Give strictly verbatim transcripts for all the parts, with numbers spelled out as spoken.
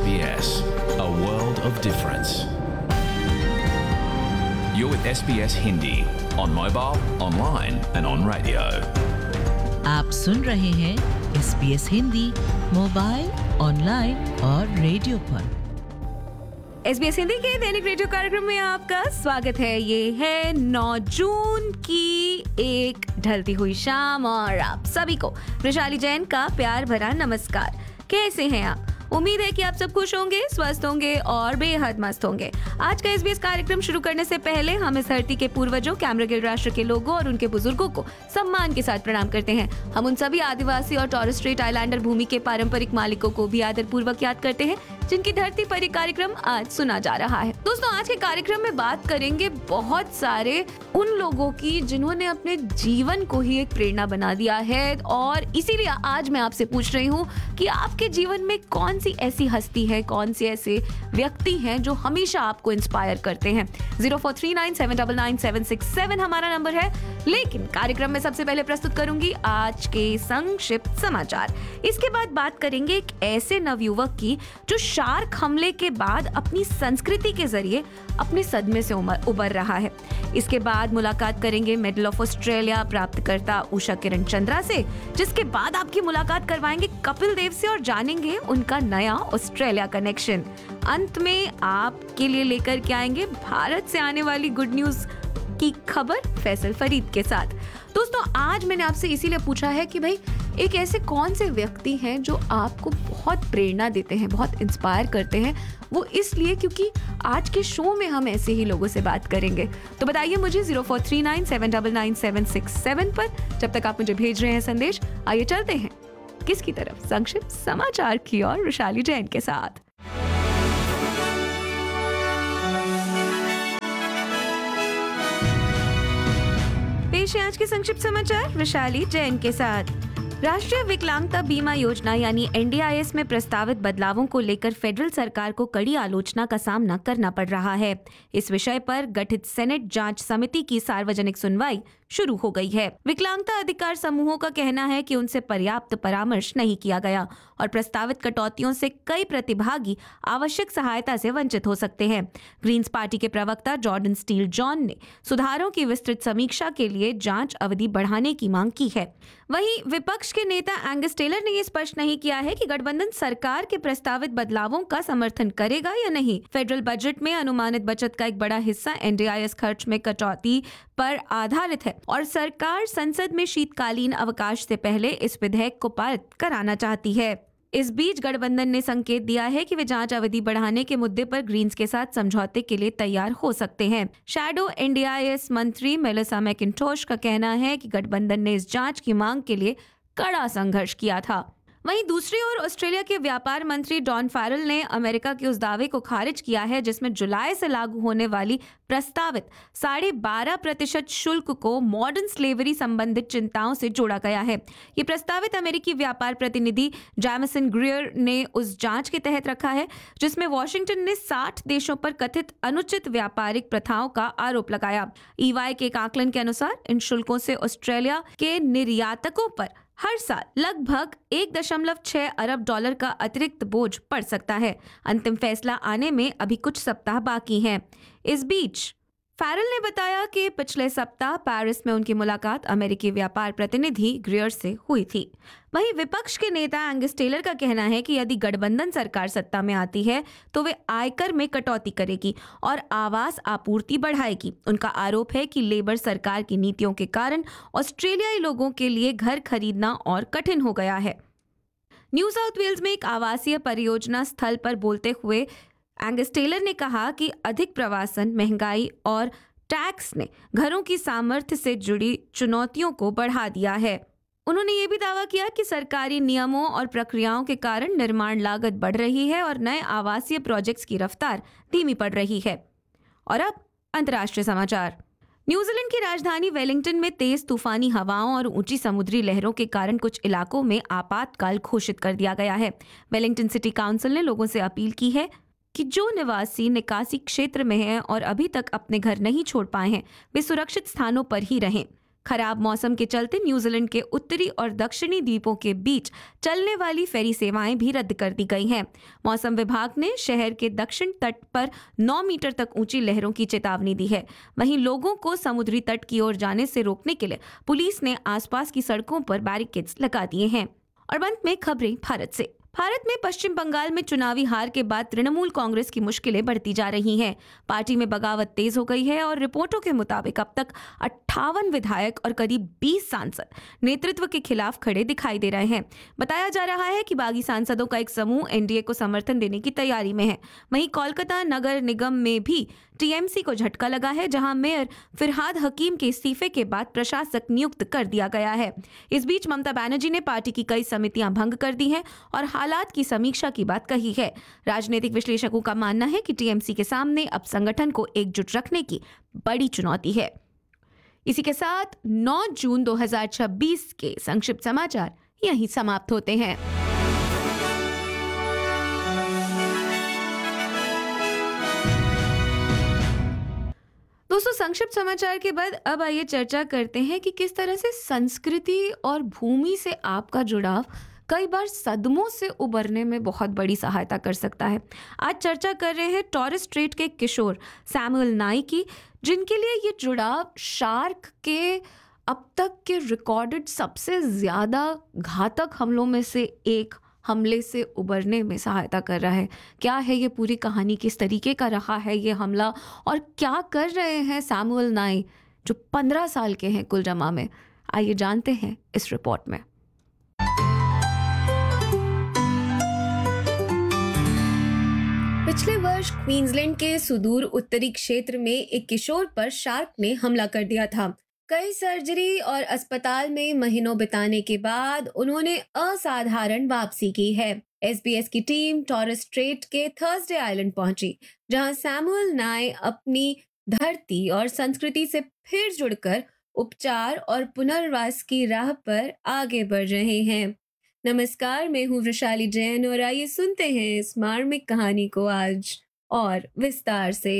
B S, a world of difference. You're with S B S Hindi on mobile, online and on radio. आप सुन रहे हैं S B S Hindi mobile, online और radio पर। S B S Hindi के दैनिक radio कार्यक्रम में आपका स्वागत है। ये है नौ जून की एक ढलती हुई शाम और आप सभी को वैशाली जैन का प्यार भरा नमस्कार। कैसे हैं आप? उम्मीद है कि आप सब खुश होंगे, स्वस्थ होंगे और बेहद मस्त होंगे। आज का एस बी एस कार्यक्रम शुरू करने से पहले हम इस धरती के पूर्वजों, कैमरागिल राष्ट्र के लोगों और उनके बुजुर्गों को सम्मान के साथ प्रणाम करते हैं। हम उन सभी आदिवासी और टॉरस स्ट्रेट आइलैंडर भूमि के पारंपरिक मालिकों को भी आदर पूर्वक याद करते हैं, जिनकी धरती पर ये कार्यक्रम आज सुना जा रहा है। दोस्तों, आज के कार्यक्रम में बात करेंगे बहुत सारे उन लोगों की जिन्होंने अपने जीवन को ही एक प्रेरणा बना दिया है, और इसीलिए आज मैं आपसे पूछ रही हूँ कि आपके जीवन में कौन सी ऐसी हस्ती है, कौन से ऐसे व्यक्ति हैं जो हमेशा आपको इंस्पायर करते हैं। Zero four three nine seven double nine seven six seven हमारा नंबर है। लेकिन कार्यक्रम में सबसे पहले प्रस्तुत करूंगी आज के संक्षिप्त समाचार। इसके बाद बात करेंगे एक ऐसे नवयुवक की जो शार्क हमले के बाद अपनी संस्कृति के जरिए अपने सदमे से उबर रहा है। इसके बाद मुलाकात करेंगे मेडल ऑफ ऑस्ट्रेलिया प्राप्तकर्ता उषा किरण चंद्रा से, जिसके बाद आपकी मुलाकात करवाएंगे कपिल देव से और जानेंगे उनका नया ऑस्ट्रेलिया कनेक्शन। अंत में आपके लिए लेकर के आएंगे भारत से आने वाली गुड न्यूज की खबर फैसल फरीद के साथ। दोस्तों, आज मैंने आपसे इसीलिए पूछा है कि भाई एक ऐसे कौन से व्यक्ति हैं जो आपको बहुत प्रेरणा देते हैं, बहुत इंस्पायर करते हैं। वो इसलिए क्योंकि आज के शो में हम ऐसे ही लोगों से बात करेंगे। तो बताइए मुझे zero four three nine seven double nine seven six seven पर। जब तक आप मुझे भेज रहे हैं संदेश, आइए चलते हैं किसकी तरफ? संक्षिप्त समाचार की ओर वैशाली जैन के साथ। पेश है आज के संक्षिप्त समाचार वैशाली जैन के साथ। राष्ट्रीय विकलांगता बीमा योजना यानी एन डी आई एस में प्रस्तावित बदलावों को लेकर फेडरल सरकार को कड़ी आलोचना का सामना करना पड़ रहा है। इस विषय पर गठित सेनेट जांच समिति की सार्वजनिक सुनवाई शुरू हो गई है। विकलांगता अधिकार समूहों का कहना है कि उनसे पर्याप्त परामर्श नहीं किया गया और प्रस्तावित कटौतियों से कई प्रतिभागी आवश्यक सहायता से वंचित हो सकते हैं। ग्रीन्स पार्टी के प्रवक्ता जॉर्डन स्टील जॉन ने सुधारों की विस्तृत समीक्षा के लिए जांच अवधि बढ़ाने की मांग की है। वहीं विपक्ष के नेता एंगस टेलर ने ये स्पष्ट नहीं किया है कि गठबंधन सरकार के प्रस्तावित बदलावों का समर्थन करेगा या नहीं। फेडरल बजट में अनुमानित बचत का एक बड़ा हिस्सा एन डी आई एस खर्च में कटौती पर आधारित है और सरकार संसद में शीतकालीन अवकाश से पहले इस विधेयक को पारित कराना चाहती है। इस बीच गठबंधन ने संकेत दिया है कि वे जांच अवधि बढ़ाने के मुद्दे पर ग्रीन्स के साथ समझौते के लिए तैयार हो सकते हैं। Shadow N D I S मंत्री मेलिसा मैकिन्टोश का कहना है कि गठबंधन ने इस जांच की मांग के लिए कड़ा संघर्ष किया था। वहीं दूसरी ओर ऑस्ट्रेलिया के व्यापार मंत्री डॉन फैरल ने अमेरिका के उस दावे को खारिज किया है जिसमें जुलाई से लागू होने वाली प्रस्तावित साढ़े बारह प्रतिशत शुल्क को मॉडर्न स्लेवरी संबंधित चिंताओं से जोड़ा गया है। ये प्रस्तावित अमेरिकी व्यापार प्रतिनिधि जैमिसन ग्रियर ने उस जांच के तहत रखा है जिसमें वॉशिंगटन ने साठ देशों पर कथित अनुचित व्यापारिक प्रथाओं का आरोप लगाया। ई वाई के एक आकलन के अनुसार इन शुल्कों से ऑस्ट्रेलिया के निर्यातकों पर हर साल लगभग एक दशमलव छह अरब डॉलर का अतिरिक्त बोझ पड़ सकता है। अंतिम फैसला आने में अभी कुछ सप्ताह बाकी हैं। इस बीच फैरल ने बताया कि पिछले सप्ताह पेरिस में उनकी मुलाकात अमेरिकी व्यापार प्रतिनिधि ग्रियर से हुई थी। वहीं विपक्ष के नेता एंगस टेलर का कहना है कि यदि गठबंधन सरकार सत्ता में आती है तो वे आयकर में कटौती करेगी और आवास आपूर्ति बढ़ाएगी। उनका आरोप है कि लेबर सरकार की नीतियों के कारण ऑस्ट्रेलियाई लोगों के लिए घर खरीदना और कठिन हो गया है। न्यू साउथ वेल्स में एक आवासीय परियोजना स्थल पर बोलते हुए एंगस टेलर ने कहा कि अधिक प्रवासन, महंगाई और टैक्स ने घरों की सामर्थ्य से जुड़ी चुनौतियों को बढ़ा दिया है। उन्होंने ये भी दावा किया कि सरकारी नियमों और प्रक्रियाओं के कारण निर्माण लागत बढ़ रही है और नए आवासीय प्रोजेक्ट्स की रफ्तार धीमी पड़ रही है। और अब अंतर्राष्ट्रीय समाचार। न्यूजीलैंड की राजधानी वेलिंगटन में तेज तूफानी हवाओं और ऊंची समुद्री लहरों के कारण कुछ इलाकों में आपातकाल घोषित कर दिया गया है। वेलिंगटन सिटी काउंसिल ने लोगों से अपील की है कि जो निवासी निकासी क्षेत्र में हैं और अभी तक अपने घर नहीं छोड़ पाए हैं, वे सुरक्षित स्थानों पर ही रहें। खराब मौसम के चलते न्यूजीलैंड के उत्तरी और दक्षिणी द्वीपों के बीच चलने वाली फेरी सेवाएं भी रद्द कर दी गई हैं। मौसम विभाग ने शहर के दक्षिण तट पर नौ मीटर तक ऊंची लहरों की चेतावनी दी है। वहीं लोगों को समुद्री तट की ओर जाने से रोकने के लिए पुलिस ने आसपास की सड़कों पर बैरिकेड्स लगा दिए हैं। और अंत में खबरें भारत से। भारत में पश्चिम बंगाल में चुनावी हार के बाद तृणमूल कांग्रेस की मुश्किलें बढ़ती जा रही हैं। पार्टी में बगावत तेज हो गई है और रिपोर्टों के मुताबिक अब तक अट्ठावन विधायक और करीब बीस सांसद नेतृत्व के खिलाफ खड़े दिखाई दे रहे हैं। बताया जा रहा है कि बागी सांसदों का एक समूह एनडीए को समर्थन देने की तैयारी में है। वहीं कोलकाता नगर निगम में भी टीएमसी को झटका लगा है, जहां मेयर फिरहाद हकीम के इस्तीफे के बाद प्रशासक नियुक्त कर दिया गया है। इस बीच ममता बनर्जी ने पार्टी की कई समितियां भंग कर दी हैं और हालात की समीक्षा की बात कही है। राजनीतिक विश्लेषकों का मानना है कि टीएमसी के सामने अब संगठन को एकजुट रखने की बड़ी चुनौती है। इसी के साथ नौ जून दो हज़ार छब्बीस के संक्षिप्त समाचार यहीं समाप्त होते हैं। दोस्तों, संक्षिप्त समाचार के बाद अब आइए चर्चा करते हैं कि किस तरह से संस्कृति और भूमि से आपका जुड़ाव कई बार सदमों से उबरने में बहुत बड़ी सहायता कर सकता है। आज चर्चा कर रहे हैं टॉरेस स्ट्रेट के किशोर सैमुअल नाई की, जिनके लिए ये जुड़ाव शार्क के अब तक के रिकॉर्डेड सबसे ज़्यादा घातक हमलों में से एक हमले से उबरने में सहायता कर रहा है। क्या है ये पूरी कहानी, किस तरीके का रहा है ये हमला और क्या कर रहे हैं सैमुअल नाई जो पंद्रह साल के हैं कुल जमा में? आइए जानते हैं इस रिपोर्ट में। पिछले वर्ष क्वींसलैंड के सुदूर उत्तरी क्षेत्र में एक किशोर पर शार्क ने हमला कर दिया था। कई सर्जरी और अस्पताल में महीनों बिताने के बाद उन्होंने असाधारण वापसी की है। एसबीएस की टीम टॉरेस स्ट्रेट के थर्सडे आइलैंड पहुंची, जहां सैमुअल नाई अपनी धरती और संस्कृति से फिर जुड़कर उपचार और पुनर्वास की राह पर आगे बढ़ रहे हैं। नमस्कार, मैं हूँ वृशाली जैन और आइए सुनते हैं इस मार्मिक कहानी को आज और विस्तार से।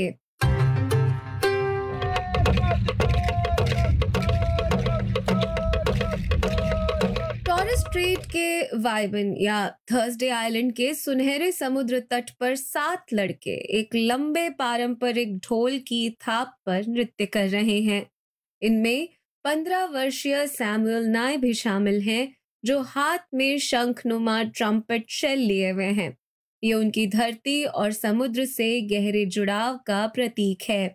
टॉरेस स्ट्रेट के वाइबन या थर्सडे आइलैंड के सुनहरे समुद्र तट पर सात लड़के एक लंबे पारंपरिक ढोल की थाप पर नृत्य कर रहे हैं। इनमें पंद्रह वर्षीय सैमुअल नाई भी शामिल हैं, जो हाथ में शंखनुमा ट्रम्पेट शेल लिए हुए हैं। ये उनकी धरती और समुद्र से गहरे जुड़ाव का प्रतीक है।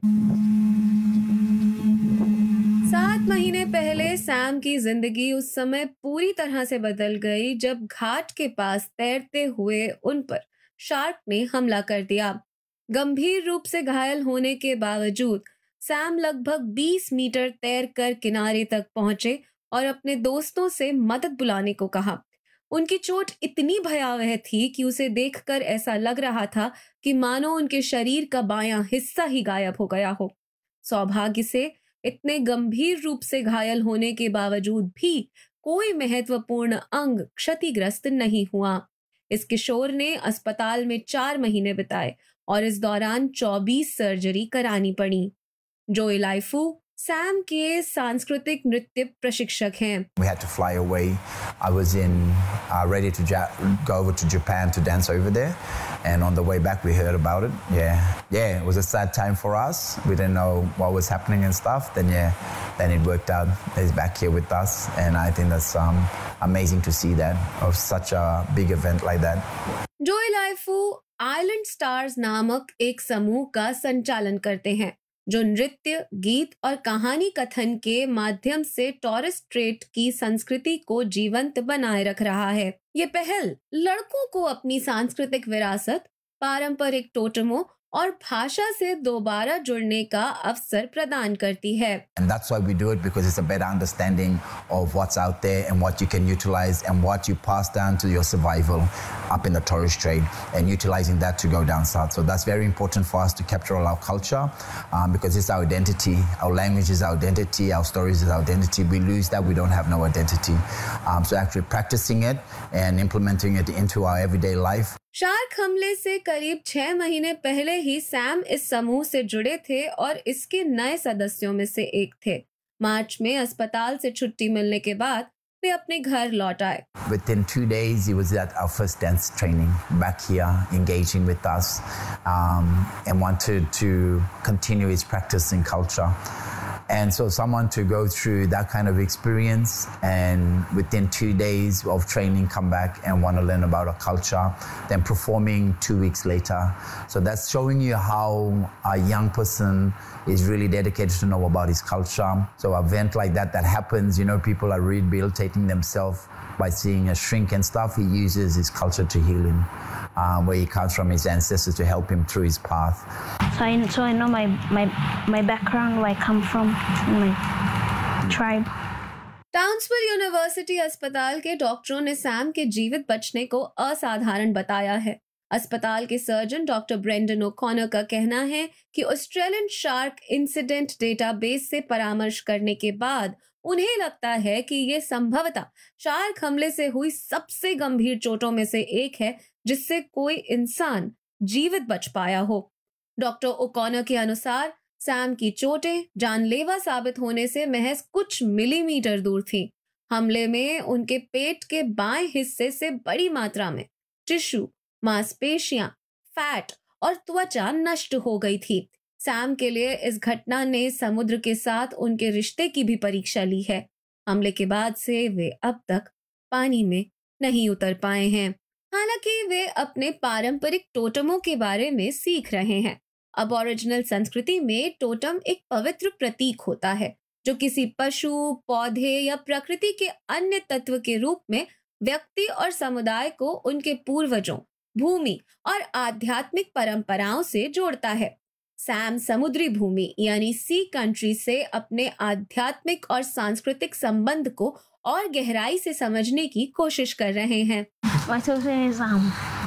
सात महीने पहले सैम की जिंदगी उस समय पूरी तरह से बदल गई जब घाट के पास तैरते हुए उन पर शार्क ने हमला कर दिया। गंभीर रूप से घायल होने के बावजूद सैम लगभग बीस मीटर तैरकर किनारे तक पहुंचे और अपने दोस्तों से मदद बुलाने को कहा। उनकी चोट इतनी भयावह थी कि उसे देखकर ऐसा लग रहा था कि मानो उनके शरीर का बायां हिस्सा ही गायब हो गया हो। सौभाग्य से इतने गंभीर रूप से घायल होने के बावजूद भी कोई महत्वपूर्ण अंग क्षतिग्रस्त नहीं हुआ। इस किशोर ने अस्पताल में चार महीने बिताए और इस दौरान चौबीस सर्जरी करानी पड़ी। जोई लाइफू सैम के सांस्कृतिक नृत्य प्रशिक्षक हैं। We had to fly away. I was in uh, ready to ja- go over to Japan to dance over there, and on the way back we heard about it. Yeah, yeah, it was a sad time for us. We didn't know what was happening and stuff. Then yeah, then it worked out. He's back here with us, and I think that's um, amazing to see that of such a big event like that. जोई लाइफू island stars नामक एक समूह का संचालन करते हैं, जो नृत्य, गीत और कहानी कथन के माध्यम से टॉरेस स्ट्रेट की संस्कृति को जीवंत बनाए रख रहा है। ये पहल लड़कों को अपनी सांस्कृतिक विरासत, पारंपरिक टोटमों और भाषा से दोबारा जुड़ने का अवसर प्रदान करती है। And that's why we do it, because it's a better understanding of what's out there and what you can utilize and what you pass down to your survival up in the Torres Strait and utilizing that to go down south. So that's very important for us to capture all our culture um, because it's our identity. Our language is our identity. Our stories is our identity. We lose that, we don't have no identity. Um, so actually practicing it and implementing it into our everyday life. Shark हमले से करीब छह महीने पहले ही Sam इस समूह से जुड़े थे और इसके नए सदस्यों में से एक थे। मार्च में अस्पताल से छुट्टी मिलने के बाद वे अपने घर लौट आए। Within two days, he was at our first dance training back here, engaging with us, um, and wanted to continue his practice and culture. And so someone to go through that kind of experience and within two days of training come back and want to learn about our culture, then performing two weeks later. So that's showing you how a young person is really dedicated to know about his culture. So an event like that that happens, you know, people are rehabilitating themselves by seeing a shrink and stuff. He uses his culture to heal him, um, where he comes from, his ancestors, to help him through his path. So I, so I know my, my, my background, where I come from, my tribe. Townsville university अस्पताल के डॉक्टरों ने Sam के जीवित बचने को असाधारण बताया है। अस्पताल के सर्जन डॉक्टर ब्रेंडन ओकॉनर का कहना है कि ऑस्ट्रेलियन शार्क इंसिडेंट डेटाबेस से परामर्श करने के बाद उन्हें लगता है कि ये संभवतः शार्क हमले से हुई सबसे गंभीर चोटों में से एक है जिससे कोई इंसान जीवित बच पाया हो। डॉक्टर ओकॉनर के अनुसार सैम की चोटें जानलेवा साबित होने से महज कुछ मिलीमीटर दूर थीं। हमले में उनके पेट के बाएं हिस्से से बड़ी मात्रा में टिश्यू, मांसपेशियां, फैट और त्वचा नष्ट हो गई थी। सैम के लिए इस घटना ने समुद्र के साथ उनके रिश्ते की भी परीक्षा ली है। हमले के बाद से वे अब तक पानी में नहीं उतर पाए हैं। हालांकि वे अपने पारंपरिक टोटमों के बारे में सीख रहे हैं। अबोरिजिनल संस्कृति में टोटम एक पवित्र प्रतीक होता है जो किसी पशु, पौधे या प्रकृति के अन्य तत्व के रूप में व्यक्ति और समुदाय को उनके पूर्वजों, भूमि और आध्यात्मिक परंपराओं से जोड़ता है। सैम समुद्री भूमि यानी सी कंट्री से अपने आध्यात्मिक और सांस्कृतिक संबंध को और गहराई से समझने की कोशिश कर रहे हैं। My children is um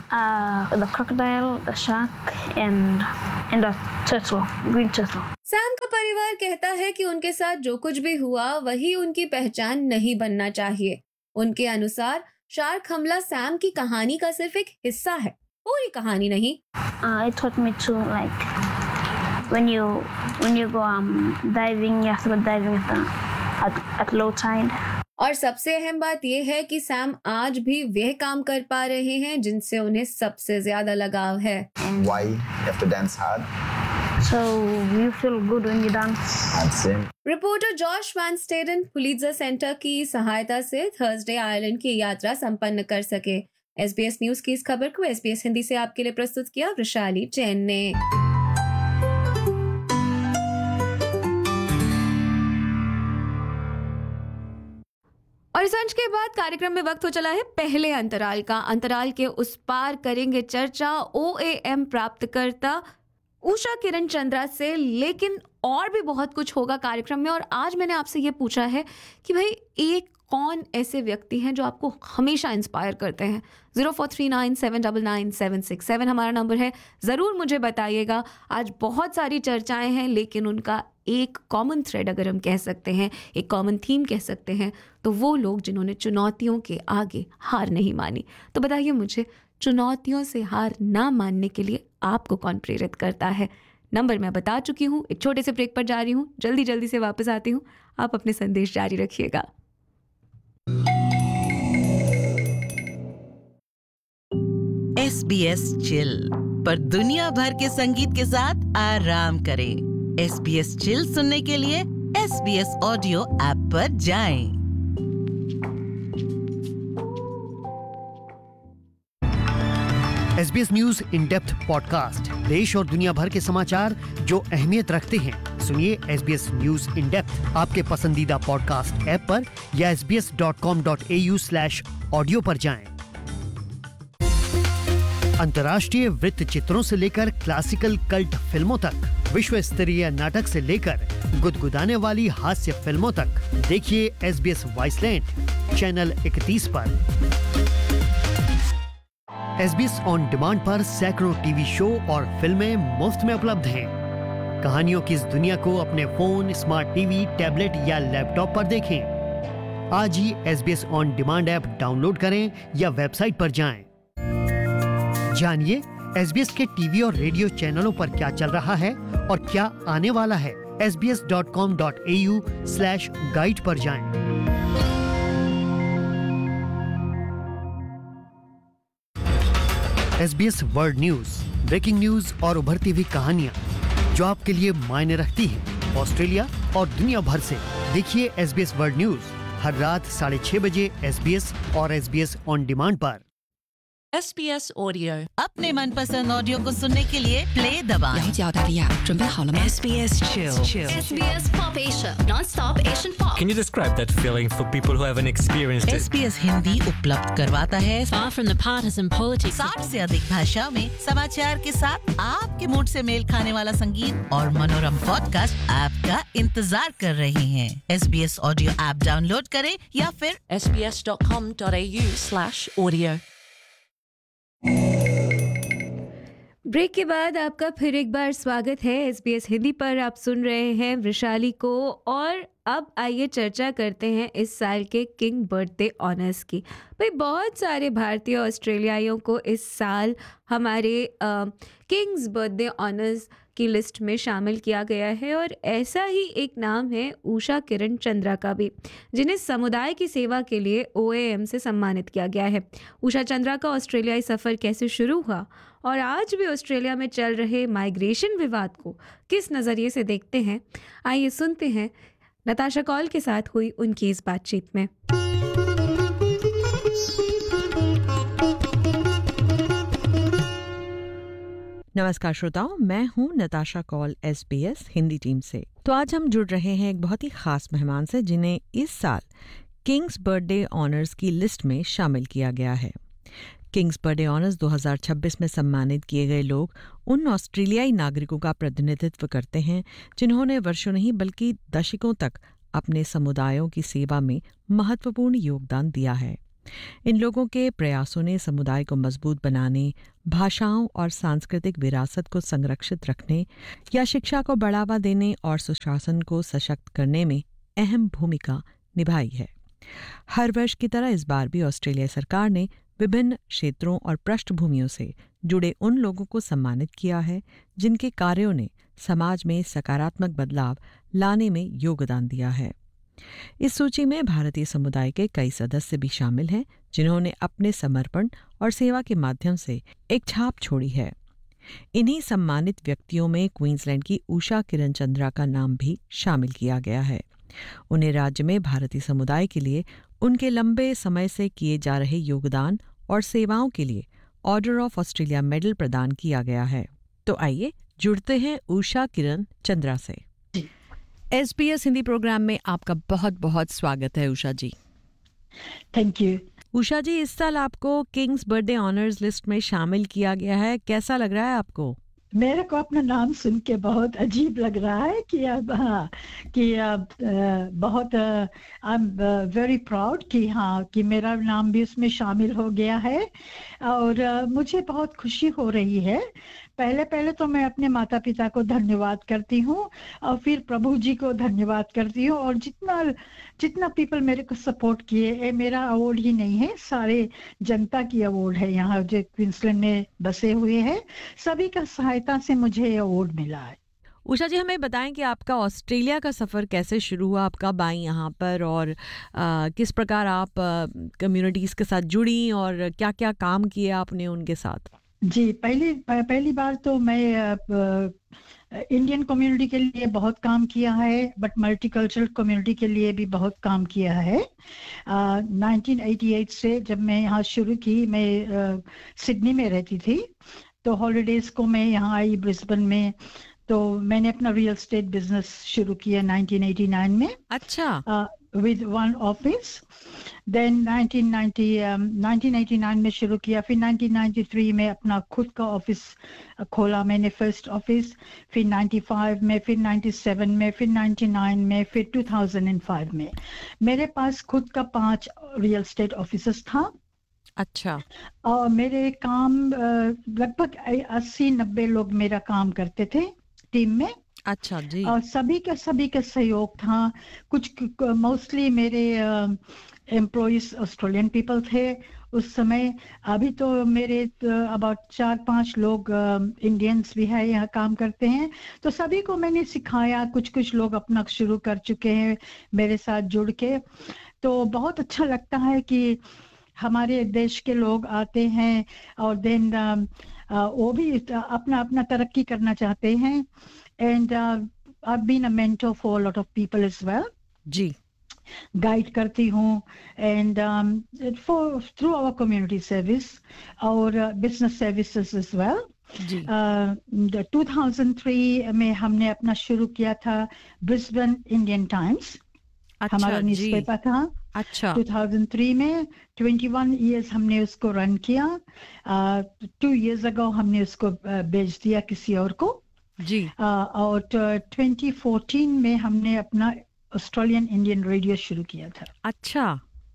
uh the crocodile, the shark, and and the turtle, green turtle. Sam का परिवार कहता है कि उनके साथ जो कुछ भी हुआ वही उनकी पहचान नहीं बनना चाहिए। उनके अनुसार शार्क हमला सैम की कहानी का सिर्फ एक हिस्सा है, पूरी कहानी नहीं। Uh, it taught me to like when you when you go um diving, you have to go diving at the, at, at low tide. और सबसे अहम बात यह है कि सैम आज भी वह काम कर पा रहे हैं जिनसे उन्हें सबसे ज्यादा लगाव है। Why you have to dance hard? So you feel good when you dance. That's it. Reporter Josh van स्टेडन Pulitzer centre की सहायता से थर्सडे आइलैंड की यात्रा संपन्न कर सके। एसबीएस न्यूज की इस खबर को एसबीएस हिंदी से आपके लिए प्रस्तुत किया वैशाली जैन ने। और इस अंश के बाद कार्यक्रम में वक्त हो चला है पहले अंतराल का। अंतराल के उस पार करेंगे चर्चा ओएएम प्राप्तकर्ता उषा किरण चंद्रा से, लेकिन और भी बहुत कुछ होगा कार्यक्रम में। और आज मैंने आपसे ये पूछा है कि भाई एक कौन ऐसे व्यक्ति हैं जो आपको हमेशा इंस्पायर करते हैं। Zero four three nine seven double nine seven six seven हमारा नंबर है, ज़रूर मुझे बताइएगा। आज बहुत सारी चर्चाएं हैं लेकिन उनका एक कॉमन थ्रेड अगर हम कह सकते हैं, एक कॉमन थीम कह सकते हैं, तो वो लोग जिन्होंने चुनौतियों के आगे हार नहीं मानी। तो बताइए मुझे, चुनौतियों से हार ना मानने के लिए आपको कौन प्रेरित करता है? नंबर मैं बता चुकी हूँ। एक छोटे से ब्रेक पर जा रही हूँ, जल्दी जल्दी से वापस आती हूँ। आप अपने संदेश जारी रखिएगा। एस बी एस चिल पर दुनिया भर के संगीत के साथ आराम करें। एस बी एस चिल सुनने के लिए S B S audio app पर जाएं। S B S news in depth podcast, देश और दुनिया भर के समाचार जो अहमियत रखते हैं। सुनिए S B S news in depth आपके पसंदीदा पॉडकास्ट ऐप पर या S B S dot com dot A you slash audio पर जाएं। अंतर्राष्ट्रीय वृत्त चित्रों से लेकर क्लासिकल कल्ट फिल्मों तक, विश्व स्तरीय नाटक से लेकर गुदगुदाने वाली हास्य फिल्मों तक, देखिए एस बी एस वॉइसलैंड चैनल इकतीस पर। S B S on demand पर सैकड़ों टीवी शो और फिल्में मुफ्त में उपलब्ध हैं। कहानियों की इस दुनिया को अपने फोन, स्मार्ट टीवी, टैबलेट या लैपटॉप पर देखें। आज ही S B S on demand app download करें या वेबसाइट पर जाएं। जानिए एस बी एस के टीवी और रेडियो चैनलों पर क्या चल रहा है और क्या आने वाला है। S B S dot com dot A you slash guide पर जाएं। S B S world news, breaking news और उभरती हुई कहानियां जो आपके लिए मायने रखती हैं ऑस्ट्रेलिया और दुनिया भर से। देखिए S B S world news हर रात साढ़े छह बजे एस बी एस और S B S on demand पर। S B S Audio अपने मनपसंद ऑडियो को सुनने के लिए प्ले दबाएं। 了解澳大利亚，准备好了吗 S B S Chill S B S Pop Asia, non-stop Asian pop. Can you describe that feeling for people who haven't experienced it? S B S Hindi उपलब्ध करवाता है Far from the partisan politics. साठ से अधिक भाषाओं में समाचार के साथ आपके मूड से मेल खाने वाला संगीत और मनोरम पॉडकास्ट आपका इंतजार कर रहे हैं। S B S audio app download करें या फिर S B S dot com dot A U slash audio break के बाद आपका फिर एक बार स्वागत है। एसबीएस हिंदी पर आप सुन रहे हैं वैशाली को, और अब आइए चर्चा करते हैं इस साल के किंग बर्थडे ऑनर्स की। भाई बहुत सारे भारतीय ऑस्ट्रेलियाइयों को इस साल हमारे किंग्स बर्थडे ऑनर्स की लिस्ट में शामिल किया गया है, और ऐसा ही एक नाम है उषा किरण चंद्रा का भी, जिन्हें समुदाय की सेवा के लिए ओ ए एम से सम्मानित किया गया है। उषा चंद्रा का ऑस्ट्रेलियाई सफ़र कैसे शुरू हुआ और आज भी ऑस्ट्रेलिया में चल रहे माइग्रेशन विवाद को किस नज़रिए से देखते हैं, आइए सुनते हैं नताशा कौल के साथ हुई उनकी इस बातचीत में। नमस्कार श्रोताओं, मैं हूं Natasha Kaul S B S Hindi team से। तो आज हम जुड़ रहे हैं एक बहुत ही खास मेहमान से, जिन्हें इस साल किंग्स बर्थडे ऑनर्स की लिस्ट में शामिल किया गया है। किंग्स बर्थडे ऑनर्स दो हज़ार छब्बीस में सम्मानित किए गए लोग उन ऑस्ट्रेलियाई नागरिकों का प्रतिनिधित्व करते हैं जिन्होंने वर्षों नहीं बल्कि दशकों तक अपने समुदायों की सेवा में महत्वपूर्ण योगदान दिया है। इन लोगों के प्रयासों ने समुदाय को मजबूत बनाने, भाषाओं और सांस्कृतिक विरासत को संरक्षित रखने या शिक्षा को बढ़ावा देने और सुशासन को सशक्त करने में अहम भूमिका निभाई है। हर वर्ष की तरह इस बार भी ऑस्ट्रेलिया सरकार ने विभिन्न क्षेत्रों और पृष्ठभूमियों से जुड़े उन लोगों को सम्मानित किया है जिनके कार्यों ने समाज में सकारात्मक बदलाव लाने में योगदान दिया है। इस सूची में भारतीय समुदाय के कई सदस्य भी शामिल हैं जिन्होंने अपने समर्पण और सेवा के माध्यम से एक छाप छोड़ी है। इन्हीं सम्मानित व्यक्तियों में क्वींसलैंड की उषा किरण चंद्रा का नाम भी शामिल किया गया है। उन्हें राज्य में भारतीय समुदाय के लिए उनके लंबे समय से किए जा रहे योगदान और सेवाओं के लिए ऑर्डर ऑफ ऑस्ट्रेलिया मेडल प्रदान किया गया है। तो आइए जुड़ते हैं उषा किरण चंद्रा से। S B S Hindi programme में आपका बहुत बहुत स्वागत है उषा जी। Thank you. उषा जी, इस साल आपको किंग्स बर्थडे ऑनर्स लिस्ट में शामिल किया गया है, कैसा लग रहा है आपको? मेरे को अपना नाम सुन के बहुत अजीब लग रहा है कि अब हाँ कि अब बहुत आई एम वेरी प्राउड कि हाँ कि मेरा नाम भी उसमें शामिल हो गया है, और uh, मुझे बहुत खुशी हो रही है। पहले पहले तो मैं अपने माता पिता को धन्यवाद करती हूँ, और फिर प्रभु जी को धन्यवाद करती हूँ, और जितना जितना पीपल मेरे को सपोर्ट किए, ये मेरा अवार्ड ही नहीं है, सारे जनता की अवार्ड है। यहाँ जो क्वींसलैंड में बसे हुए हैं सभी का सहायता से मुझे ये अवार्ड मिला है। उषा जी, हमें बताएं कि आपका ऑस्ट्रेलिया का सफ़र कैसे शुरू हुआ, आप कब आई यहाँ पर, और आ, किस प्रकार आप कम्युनिटीज़ के साथ जुड़ी और क्या क्या काम किए आपने उनके साथ? जी, पहली पहली बार तो मैं इंडियन कम्युनिटी के लिए बहुत काम किया है, बट मल्टीकल्चरल कम्युनिटी के लिए भी बहुत काम किया है। uh, नाइनटीन एटी एट से जब मैं यहाँ शुरू की, मैं सिडनी uh, में रहती थी, तो हॉलीडेज को मैं यहाँ आई ब्रिस्बेन में, तो मैंने अपना रियल एस्टेट बिजनेस शुरू किया नाइनटीन एटी नाइन में। अच्छा। With one office. Then nineteen eighty nine में शुरू किया, फिर नाइनटीन नाइंटी थ्री में अपना खुद का ऑफिस खोला मैंने, फर्स्ट ऑफिस, फिर नाइंटी फाइव में, फिर नाइंटी सेवन में, फिर नाइंटी नाइन में, फिर टू थाउज़ेंड फाइव में मेरे पास खुद का पांच रियल एस्टेट ऑफिसेस था। अच्छा। और मेरे काम लगभग अस्सी नब्बे लोग मेरा काम करते थे टीम में। अच्छा जी। और सभी के सभी के सहयोग था। कुछ मोस्टली मेरे एम्प्लॉइज ऑस्ट्रेलियन पीपल थे उस समय। अभी तो मेरे अबाउट चार पांच लोग इंडियंस भी है यहाँ काम करते हैं, तो सभी को मैंने सिखाया। कुछ कुछ लोग अपना शुरू कर चुके हैं मेरे साथ जुड़ के। तो बहुत अच्छा लगता है कि हमारे देश के लोग आते हैं और देन वो भी अपना अपना तरक्की करना चाहते हैं। And I been a mentor for lot of people as well. Ji, guide करती हूँ and for through our community service और बिजनेस सर्विसेज एज वेल। जी। टू थाउजेंड थ्री में हमने अपना शुरू किया था ब्रिस्बेन इंडियन टाइम्स। अच्छा, हमारा न्यूज़पेपर था। अच्छा। टू थाउजेंड थ्री में इक्कीस इयर्स हमने उसको रन किया। टू इयर्स अगो हमने उसको uh, बेच दिया किसी और को। जी। uh, और ट्वेंटी फोर्टीन में हमने अपना ऑस्ट्रेलियन इंडियन रेडियो शुरू किया था। अच्छा।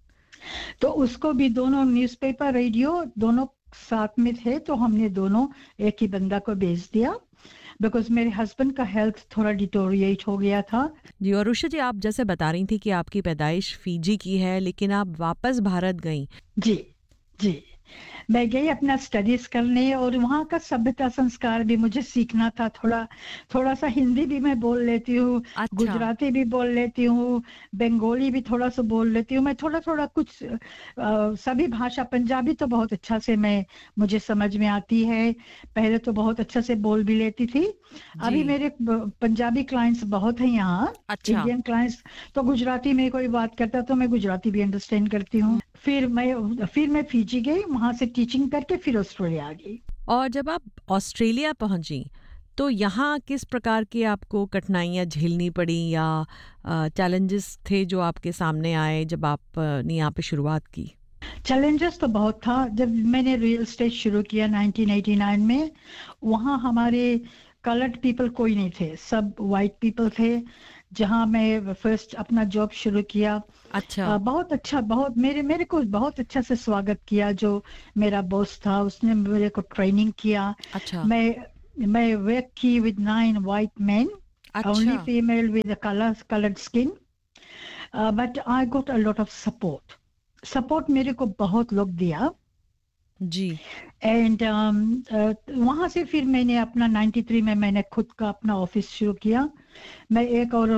तो उसको भी दोनों न्यूज़पेपर रेडियो दोनों साथ में थे, तो हमने दोनों एक ही बंदा को बेच दिया बिकॉज मेरे हस्बैंड का हेल्थ थोड़ा डिटोरिएट हो गया था। जी। और उषा जी, आप जैसे बता रही थी कि आपकी पैदाइश फीजी की है लेकिन आप वापस भारत गई। जी जी, मैं गई अपना स्टडीज करने और वहाँ का सभ्यता संस्कार भी मुझे सीखना था। थोड़ा थोड़ा सा हिंदी भी मैं बोल लेती हूँ। अच्छा। गुजराती भी बोल लेती हूँ, बंगाली भी थोड़ा सा बोल लेती हूँ। मैं थोड़ा थोड़ा कुछ आ, सभी भाषा, पंजाबी तो बहुत अच्छा से मैं मुझे समझ में आती है। पहले तो बहुत अच्छा से बोल भी लेती थी। अभी मेरे पंजाबी क्लाइंट्स बहुत हैं यहाँ। अच्छा। इंडियन क्लाइंट्स तो गुजराती में कोई बात करता तो मैं गुजराती भी अंडरस्टैंड करती हूँ। फिर मैं फिर मैं फीजी गई, वहां से टीचिंग करके फिर ऑस्ट्रेलिया आ गई। और जब आप ऑस्ट्रेलिया पहुंची तो यहाँ किस प्रकार की आपको कठिनाइयाँ झेलनी पड़ी या चैलेंजेस थे जो आपके सामने आए जब आपने यहाँ पे शुरुआत की? चैलेंजेस तो बहुत था। जब मैंने रियल एस्टेट शुरू किया नाइनटीन एटी नाइन में, वहाँ हमारे कलर्ड पीपल कोई नहीं थे, सब वाइट पीपल थे। जहाँ मैं फर्स्ट अपना जॉब शुरू किया। अच्छा। आ, बहुत अच्छा, बहुत मेरे मेरे को बहुत अच्छा से स्वागत किया। जो मेरा बॉस था उसने मेरे को ट्रेनिंग किया। अच्छा। मैं मैं वर्क की with nine white man, only female with colour coloured skin, but I got a lot of support. Support मेरे को बहुत लोग दिया जी। एंड um, uh, वहाँ से फिर मैंने अपना नाइन्टी थ्री में मैंने खुद का अपना ऑफिस शुरू किया। मैं एक और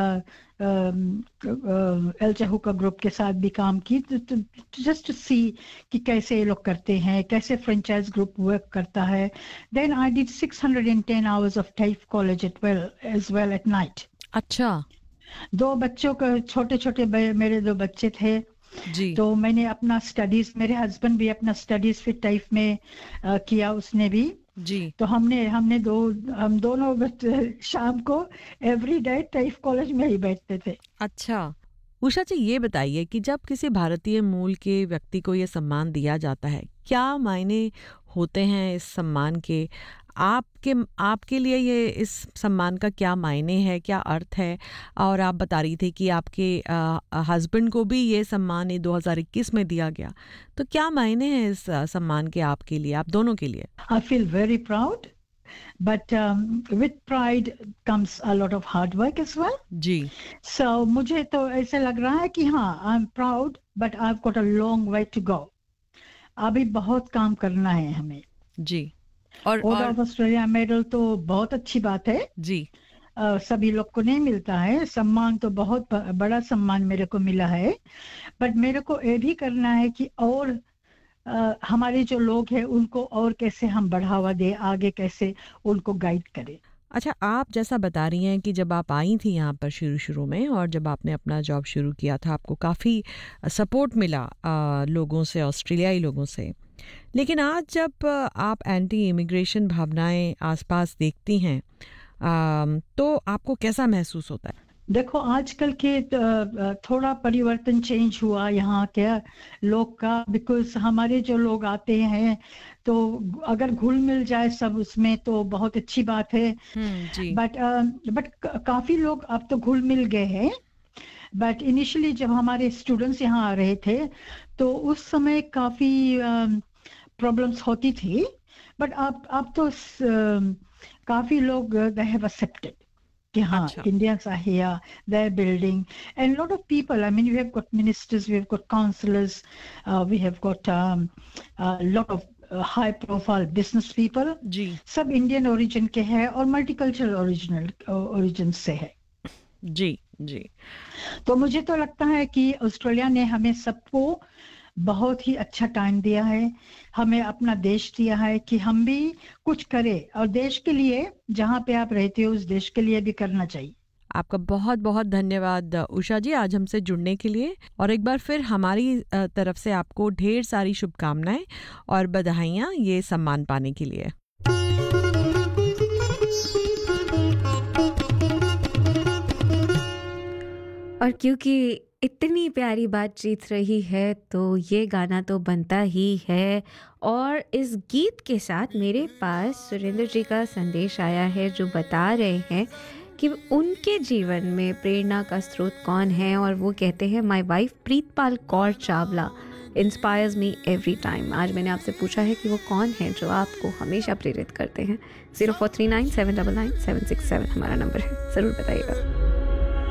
एल चाहू का ग्रुप के साथ भी काम की, जस्ट टू सी कि कैसे ये लोग करते हैं, कैसे फ्रेंचाइज ग्रुप वर्क करता है। Then I did six hundred ten hours of टाइफ college eight well as well at night. अच्छा। दो बच्चों का, छोटे छोटे मेरे दो बच्चे थे जी। तो मैंने अपना स्टडीज, मेरे हस्बैंड भी अपना स्टडीज फिर टाइप में आ, किया उसने भी जी। तो हमने हमने दो हम दोनों शाम को एवरी डे टाइप कॉलेज में ही बैठते थे। अच्छा। उषा जी, ये बताइए कि जब किसी भारतीय मूल के व्यक्ति को ये सम्मान दिया जाता है, क्या मायने होते हैं इस सम्मान के? आपके आपके लिए ये इस सम्मान का क्या मायने है, क्या अर्थ है? और आप बता रही थी कि आपके हस्बैंड को भी ये सम्मान दो हज़ार इक्कीस में दिया गया, तो क्या मायने हैं इस आ, सम्मान के आपके लिए, आप दोनों के लिए? I feel very proud, but with pride comes a lot of hard work as well. Ji. So so, मुझे तो ऐसा लग रहा है कि हाँ, I am proud but I have got a long way to go. अभी बहुत काम करना है हमें। जी। और ऑर्डर ऑफ ऑस्ट्रेलिया मेडल तो बहुत अच्छी बात है जी। uh, सभी लोग को नहीं मिलता है। सम्मान तो बहुत बड़ा सम्मान मेरे को मिला है, बट मेरे को ये भी करना है कि और uh, हमारे जो लोग हैं उनको और कैसे हम बढ़ावा दे, आगे कैसे उनको गाइड करें। अच्छा, आप जैसा बता रही हैं कि जब आप आई थी यहाँ पर शुरू शुरू में और जब आपने अपना जॉब शुरू किया था, आपको काफ़ी सपोर्ट मिला आ, लोगों से, ऑस्ट्रेलियाई लोगों से। लेकिन आज जब आप एंटी इमिग्रेशन भावनाएं आसपास देखती हैं आ, तो आपको कैसा महसूस होता है? देखो, आजकल के थोड़ा परिवर्तन चेंज हुआ यहाँ के लोग का, बिकॉज हमारे जो लोग आते हैं तो अगर घुल मिल जाए सब उसमें तो बहुत अच्छी बात है। बट बट काफी लोग अब तो घुल मिल गए हैं। बट इनिशियली जब हमारे स्टूडेंट्स यहाँ आ रहे थे तो उस समय काफी प्रॉब्लम्स uh, होती थी, बट अब अब तो uh, काफी लोग दे हैव एक्सेप्टेड। कि हाँ, Indians are here, they're building, and a lot of people. I mean, we have got ministers, we have got councillors, uh, we have got um, a lot of uh, high-profile business people. जी. सब Indian origin के हैं और multicultural original origin से है. जी जी. तो मुझे तो लगता है कि ऑस्ट्रेलिया ने हमें सबको बहुत ही अच्छा टाइम दिया है, हमें अपना देश दिया है कि हम भी कुछ करें, और देश के लिए जहाँ पे आप रहते हो उस देश के लिए भी करना चाहिए. आपका बहुत बहुत धन्यवाद उषा जी आज हमसे जुड़ने के लिए, और एक बार फिर हमारी तरफ से आपको ढेर सारी शुभकामनाएं और बधाइयाँ ये सम्मान पाने के लिए. और क्योंकि इतनी प्यारी बातचीत रही है तो ये गाना तो बनता ही है, और इस गीत के साथ मेरे पास सुरेंद्र जी का संदेश आया है जो बता रहे हैं कि उनके जीवन में प्रेरणा का स्रोत कौन है, और वो कहते हैं my wife Pritpal Kaur Chawla inspires me every time. आज मैंने आपसे पूछा है कि वो कौन है जो आपको हमेशा प्रेरित करते हैं. Zero four three nine seven double nine seven six seven हमारा नंबर है, ज़रूर बताइएगा.